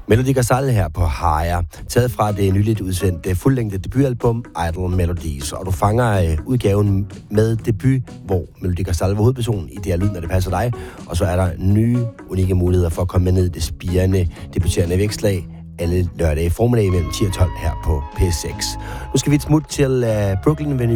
Melody Gazal her på Higher, taget fra det nyligt udsendte fuldlængde debutalbum Idle Melodies. Og du fanger udgaven med debut, hvor Melody Gazal var hovedpersonen i det her lyd, når det passer dig. Og så er der nye, unikke muligheder for at komme med ned i det spirende, debuterende vækslag alle lørdage formiddag mellem 10 og 12 her på P6. Nu skal vi et smut til Brooklyn Venue.